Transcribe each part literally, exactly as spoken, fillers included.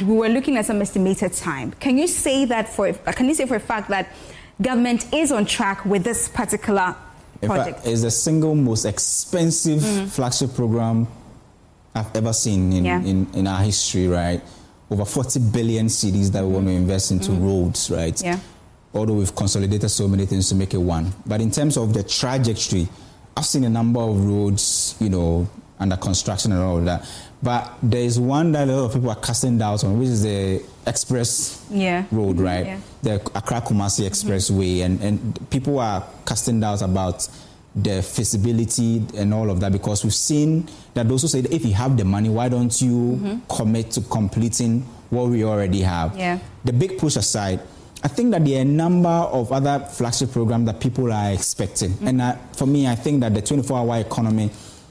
we were looking at some estimated time. Can you say that for, can you say for a fact that government is on track with this particular project? In fact, it's the single most expensive mm. flagship program I've ever seen in, yeah. in, in our history, right? Over forty billion cedis that we want to invest into mm. roads, right? Yeah. Although we've consolidated so many things to make it one. But in terms of the trajectory, I've seen a number of roads, you know, under construction and all of that. But there is one that a lot of people are casting doubts on, which is the express yeah. road, right? Yeah. The Accra-Kumasi Expressway. Mm-hmm. and, and people are casting doubts about the feasibility and all of that, because we've seen that those who say that if you have the money, why don't you mm-hmm. commit to completing what we already have? Yeah. The big push aside, I think that there are a number of other flagship programs that people are expecting. Mm-hmm. And uh, for me, I think that the twenty-four hour economy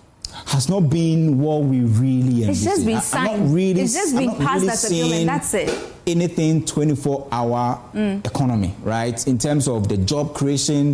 has not been what we really It's just been signed. Really, it's just been passed as a bill and that's it. Anything twenty-four hour mm. economy, right? In terms of the job creation,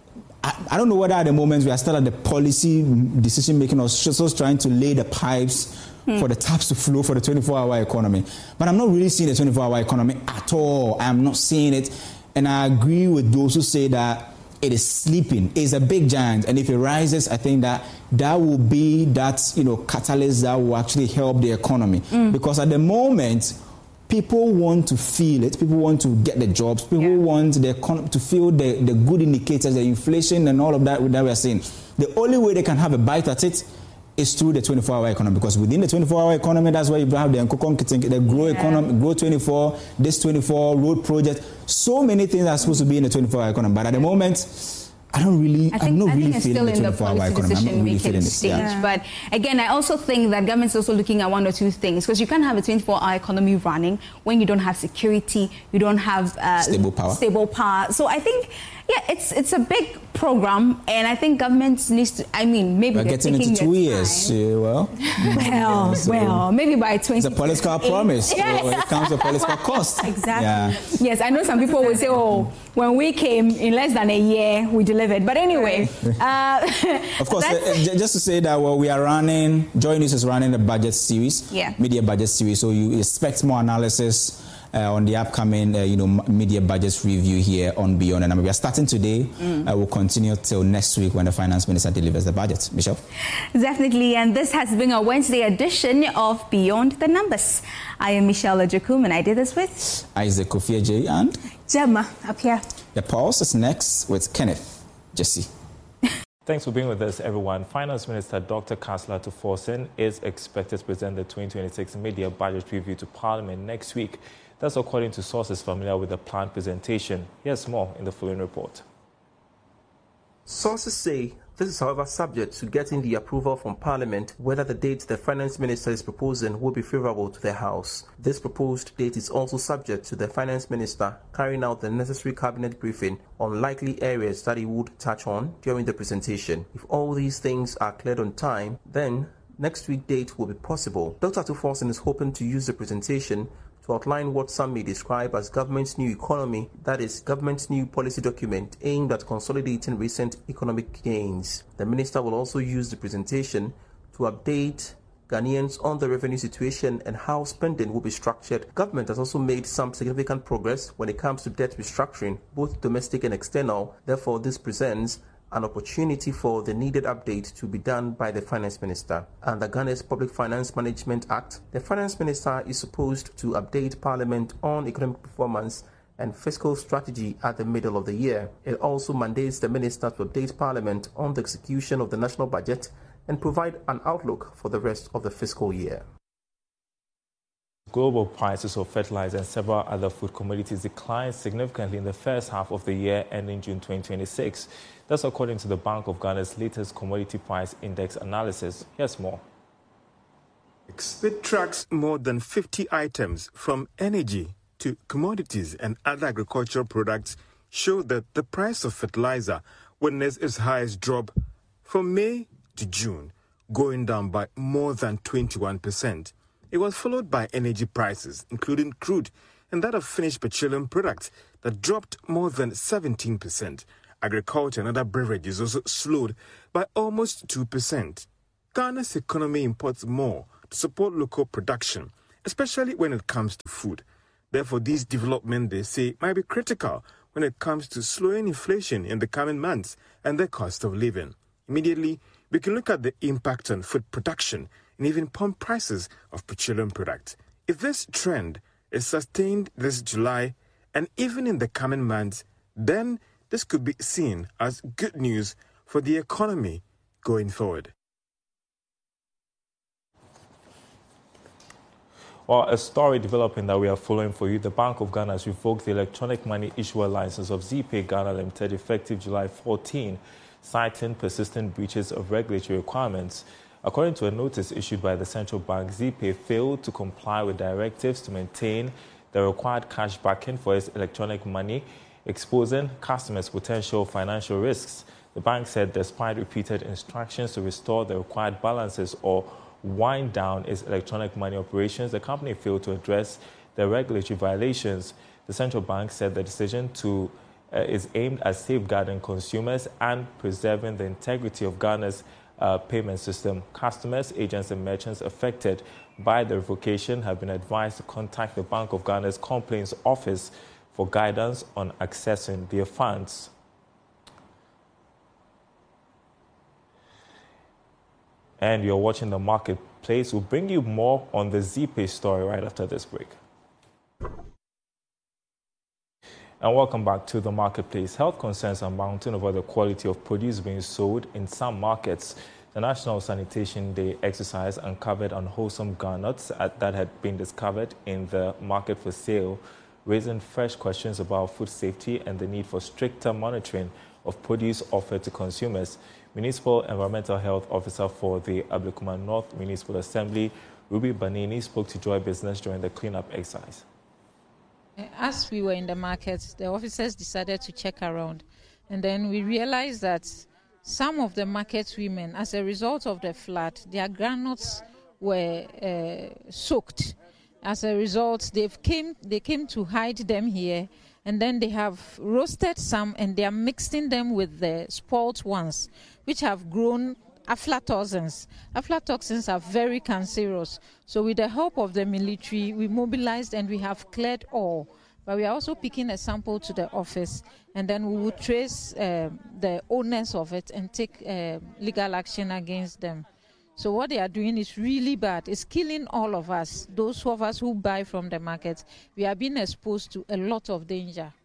I, I don't know whether at the moment we are still at the policy decision making or just trying to lay the pipes Hmm. for the taps to flow for the twenty-four hour economy. But I'm not really seeing the twenty-four hour economy at all. I'm not seeing it. And I agree with those who say that it is sleeping. It's a big giant. And if it rises, I think that that will be that, you know, catalyst that will actually help the economy. Mm. Because at the moment, people want to feel it. People want to get the jobs. People yeah. want the economy to feel the, the good indicators, the inflation and all of that that we're seeing. The only way they can have a bite at it is through the twenty-four hour economy, because within the twenty-four hour economy, that's where you have the the grow yeah. economy, grow twenty-four, this twenty-four road project. So many things are supposed to be in the twenty-four hour economy, but at the moment, I don't really, I think, I'm not I really think feeling it's still the in the twenty-four hour policy economy. I'm not really decision-making stage. Yeah. But again, I also think that government's also looking at one or two things, because you can't have a twenty-four hour economy running when you don't have security, you don't have uh, stable power. Stable power. So I think, yeah, it's it's a big program, and I think government needs to. I mean, maybe we're they're getting into two years. Yeah, well, well, so well, maybe by twenty. It's a political promise yeah. when it comes to political cost. Exactly. Yeah. Yes, I know some people will say, "Oh, when we came in less than a year, we delivered." But anyway, uh, of course, uh, just to say that well, we are running. Joy News is running a budget series, yeah, media budget series. So you expect more analysis Uh, on the upcoming, uh, you know, media budget review here on Beyond the Number. We are starting today. Mm. Uh, we'll continue till next week when the finance minister delivers the budget. Michelle? Definitely, and this has been a Wednesday edition of Beyond the Numbers. I am Michelle Ojekum, and I did this with Isaac Kofi J and Gemma up here. The pulse is next with Kenneth Jesse. Thanks for being with us, everyone. Finance Minister Doctor Kansler Tuforsen is expected to present the twenty twenty-six media budget review to Parliament next week. That's according to sources familiar with the planned presentation. Here's more in the following report. Sources say this is, however, subject to getting the approval from Parliament whether the date the Finance Minister is proposing will be favourable to the House. This proposed date is also subject to the Finance Minister carrying out the necessary cabinet briefing on likely areas that he would touch on during the presentation. If all these things are cleared on time, then next week's date will be possible. Doctor Tuforsen is hoping to use the presentation to outline what some may describe as government's new economy, that is, government's new policy document aimed at consolidating recent economic gains. The minister will also use the presentation to update Ghanaians on the revenue situation and how spending will be structured. Government has also made some significant progress when it comes to debt restructuring, both domestic and external. Therefore, this presents an opportunity for the needed update to be done by the Finance Minister. Under Ghana's Public Finance Management Act, the Finance Minister is supposed to update Parliament on economic performance and fiscal strategy at the middle of the year. It also mandates the Minister to update Parliament on the execution of the national budget and provide an outlook for the rest of the fiscal year. Global prices of fertilizer and several other food commodities declined significantly in the first half of the year ending June twenty twenty-six. That's according to the Bank of Ghana's latest commodity price index analysis. Here's more. It tracks more than fifty items from energy to commodities and other agricultural products show that the price of fertilizer witnessed its highest drop from May to June, going down by more than twenty-one percent. It was followed by energy prices, including crude and that of finished petroleum products, that dropped more than seventeen percent. Agriculture and other beverages also slowed by almost two percent. Ghana's economy imports more to support local production especially when it comes to food. Therefore, these developments, they say, might be critical when it comes to slowing inflation in the coming months and the cost of living. Immediately, we can look at the impact on food production and even pump prices of petroleum products. If this trend is sustained this July and even in the coming months, then this could be seen as good news for the economy going forward. Well, a story developing that we are following for you. The Bank of Ghana has revoked the electronic money issuer license of ZPay Ghana Limited effective July fourteenth, citing persistent breaches of regulatory requirements. According to a notice issued by the central bank, ZPay failed to comply with directives to maintain the required cash backing for its electronic money, exposing customers' potential financial risks. The bank said despite repeated instructions to restore the required balances or wind down its electronic money operations, the company failed to address the regulatory violations. The central bank said the decision to uh, is aimed at safeguarding consumers and preserving the integrity of Ghana's uh, payment system. Customers, agents, and merchants affected by the revocation have been advised to contact the Bank of Ghana's Complaints Office for guidance on accessing their funds. And you're watching The Marketplace. We'll bring you more on the ZPay story right after this break. And welcome back to The Marketplace. Health concerns are mounting over the quality of produce being sold in some markets. The National Sanitation Day exercise uncovered unwholesome garnets that had been discovered in the market for sale, raising fresh questions about food safety and the need for stricter monitoring of produce offered to consumers. Municipal Environmental Health Officer for the Ablekuma North Municipal Assembly, Ruby Banini, spoke to Joy Business during the cleanup exercise. As we were in the market, the officers decided to check around, and then we realized that some of the market women, as a result of the flood, their granules were uh, soaked. As a result, they came they came to hide them here, and then they have roasted some, and they are mixing them with the spoiled ones, which have grown aflatoxins. Aflatoxins are very cancerous. So with the help of the military, we mobilized and we have cleared all. But we are also picking a sample to the office, and then we will trace uh, the owners of it and take uh, legal action against them. So what they are doing is really bad. It's killing all of us, those of us who buy from the market. We are being exposed to a lot of danger.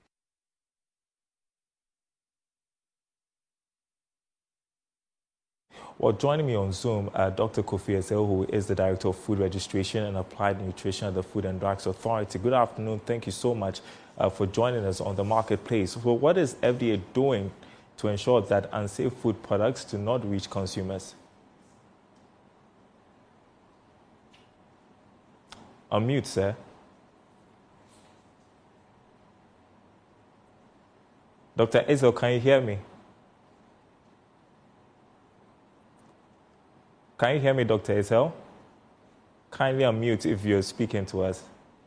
Well, joining me on Zoom, uh, Doctor Kofi Ezel, who is the Director of Food Registration and Applied Nutrition at the Food and Drugs Authority. Good afternoon. Thank you so much uh, for joining us on The Marketplace. Well, what is F D A doing to ensure that unsafe food products do not reach consumers? Unmute, sir. Doctor Ezel, can you hear me? Can you hear me, Doctor Ezel? Kindly unmute if you're speaking to us.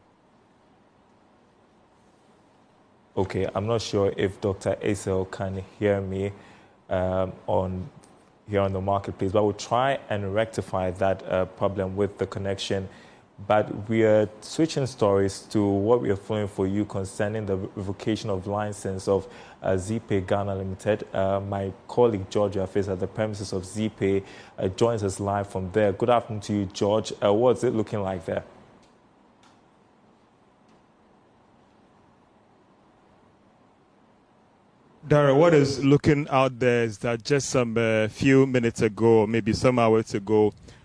Okay, I'm not sure if Doctor Ezel can hear me um, on here on The Marketplace, but we'll try and rectify that uh, problem with the connection. But we are switching stories to what we are following for you concerning the revocation of license of uh, ZPay Ghana Limited. Uh, my colleague George Affairs at the premises of ZPay uh, joins us live from there. Good afternoon to you, George. Uh, what's it looking like there? Dara, what is looking out there is that just some uh, few minutes ago, maybe some hours ago,